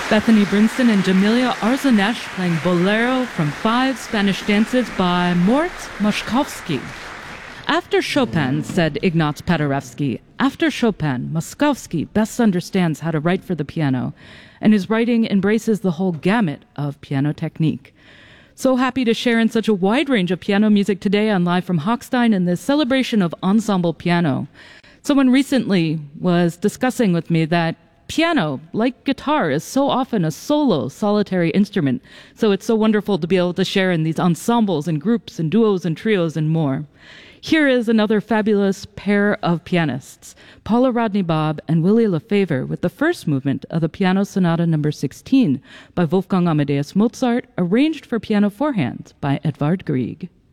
Bethany Brinston and Jamilia Arzanesh playing Bolero from 5 Spanish dances by Mort Moszkowski. After Chopin, said Ignaz Paderewski, after Chopin, Moszkowski best understands how to write for the piano, and his writing embraces the whole gamut of piano technique. So happy to share in such a wide range of piano music today on Live from Hochstein in this celebration of ensemble piano. Someone recently was discussing with me that piano, like guitar, is so often a solo, solitary instrument. So it's so wonderful to be able to share in these ensembles and groups and duos and trios and more. Here is another fabulous pair of pianists, Paula Rodney Bobb and Willy Lefevre, with the first movement of the Piano Sonata No. 16 by Wolfgang Amadeus Mozart, arranged for piano four hands by Edvard Grieg.